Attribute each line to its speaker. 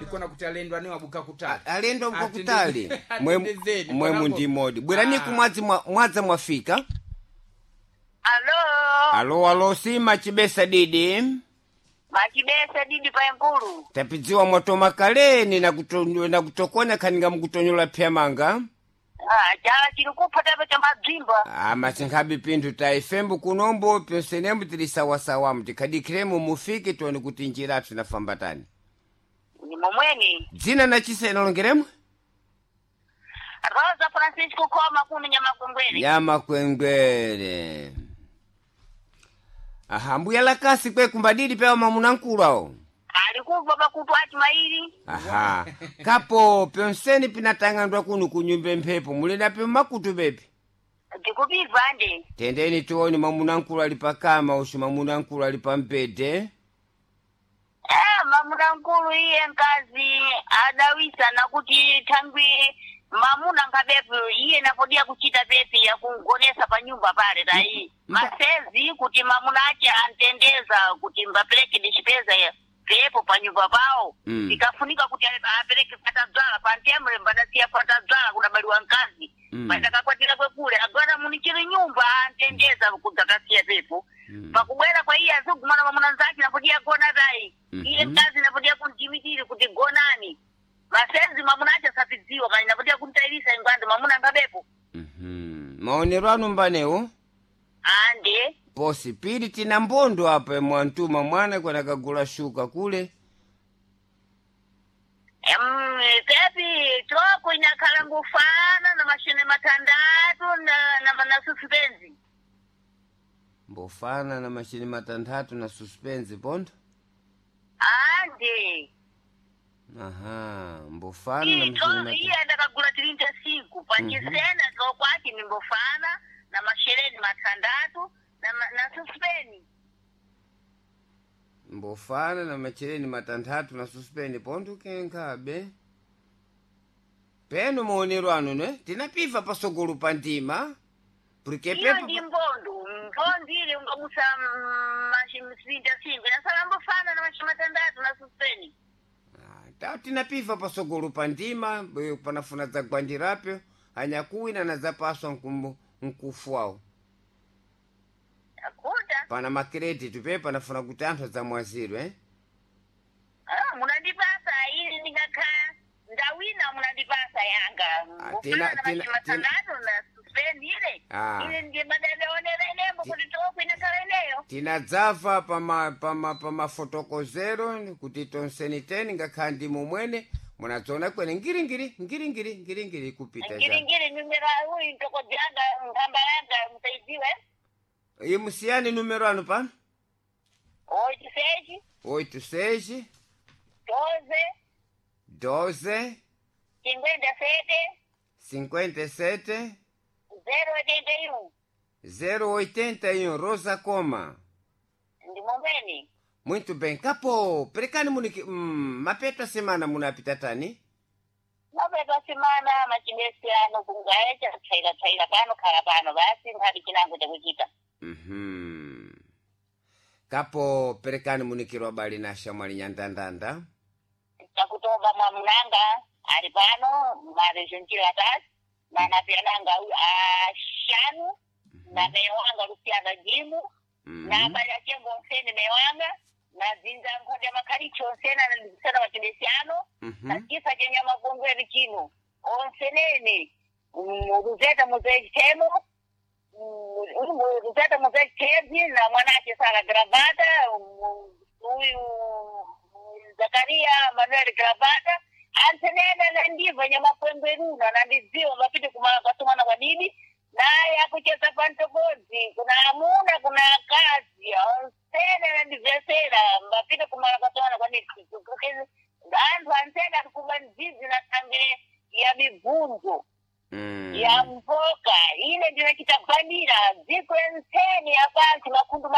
Speaker 1: kona kutalendwa ni wabuka kutali.
Speaker 2: Alendo wabuka kutali. Mwemu ndi modi. Bwerani kumwadza mwafika. Alo, si Machibesa Didi.
Speaker 3: Machibesa Didi pa Nkulu.
Speaker 2: Tapidziwa moto makaleni na kutokona kaninga mkutonyola pia manga.
Speaker 3: Chala chilikupa tabe cha madzimba.
Speaker 2: Machinkabi pindu ta ifembu kunombo pyosenembu tili sawa mtikadikiremu mufiki tuwani kutinjira tunafambatani.
Speaker 3: Ni momweni.
Speaker 2: Dzina na chisa inalongeremu?
Speaker 3: Rosa Francisco Koma kuni Nyama Kwengwere.
Speaker 2: Aha, mbuya lakasi kwe kumbadidi pewa mamunankulu ao.
Speaker 3: Alikuva bakutu ati mairi.
Speaker 2: Aha. Kapo pyonseni pinatangandwa kunu kunyumbe mpepo. Mulenda pe makutu bepi.
Speaker 3: Tikupiva ande.
Speaker 2: Tendeni tuoni mamunankulu alipakama ushi mamunankulu alipampete.
Speaker 3: Mamunankulu iye nkazi adawisa na kuti tangwi mamuna nkabepu iye napodia kuchita bepi ya kungonesa pa nyumba pale tai. Masezi kuti mamuna ache antendeza kuti mbapeleke dishipeza ya pepo pa nyumba pao. Ikafunika kuti apeleke patadzala pantemre mbadasia patadzala kuna bali wankazi. Badaka kwa tila kule agora munichiri nyumba antendeza kutakasia pepo. Pakubwera kwa iya zugu mwana mamuna nzaki napodia gona dai. Iye kazi napodia kunjimitiri kuti gonani. Masezi mamuna acha safiziwa kani napodia kuntairisa ingwande mamuna ngabepo.
Speaker 2: Maonero anu mbaneo?
Speaker 3: Ande.
Speaker 2: Posi pili tina mbondo hapa mwantuma mwana kwa nakagula shuka kule.
Speaker 3: Pepi toko inakala ngufana na mashine matandatu na suspenzi.
Speaker 2: Mbofana na mashine matandatu na suspenzi pondo?
Speaker 3: Ande.
Speaker 2: Aha, mbofana na mashine matandatu.
Speaker 3: Iya ndakagula 35 panchisena toko aki ni mbofana na mashine matandatu na suspenzi.
Speaker 2: Mbofana na machireni matandatu na suspeni pondu kenkabe. Penu maonero anu ne? Tinapiva pasogolu pantima. Porque
Speaker 3: iyo ndi mbondu ili ungamusa mashimisvinda singu. Nasala mbofana na mashimatandatu na suspeni.
Speaker 2: Tinapiva pasogolu pantima. Panafuna za gwandirape. Anyakuina na zapaswa nkufuao.
Speaker 3: Akuta.
Speaker 2: Pana makredi tupe panafuna kutanto za mwaziru
Speaker 3: munandipasa ili ningaka ndawina munandipasa yanga. Mufana na mashimatandatu na suspeni ile. Ile ndi madele onera inembo kutitoku inakala ineyo.
Speaker 2: Tinadzava pama fotokozero kuti tonseni teni ngakandi mumwene munadzona kwene ngiri kupita.
Speaker 3: Ngiri numero hui ntoko janga ngamba yanga msaidiwe.
Speaker 2: Iyi musiyani numero anu pano? 86 12 57 081 Rosa Koma.
Speaker 3: Ndi momweni.
Speaker 2: Muito bem. Kapo, perekani muniki mapeto semana munapita tani?
Speaker 3: Mapeto semana machibesi ano kungaecha tsaila pano kala pano basi ngati chinango chakuchita.
Speaker 2: Kapo perekani munikirwa bali na shamwali nyandandanda.
Speaker 3: Takutoba mwamunanga ali pano marejonjira atatu na napiananga shanu na mewanga lusianga jimu na bali achembo nsene mewanga na zinza nkoja makaricho nsena na nisana wachibesiano na kisa kenya magongwe kino onsenene uruzeta muzeki temo uruzeta muzeki tezi na mwanache sara gravata huyu Zakaria Manuel gravata ansenene na ndiva nyama kwengweruna na ndizio mapite kumakasumana kwa didi na ya kucheza pantogozi kuna amuna kuna kazi onsene na ndivesera mapite kumakasumana kwa didi antu ansene kubanzizi na tangire ya mibunzo ya mboka ile ndio kitabadila ziko enseni ya bantu makundu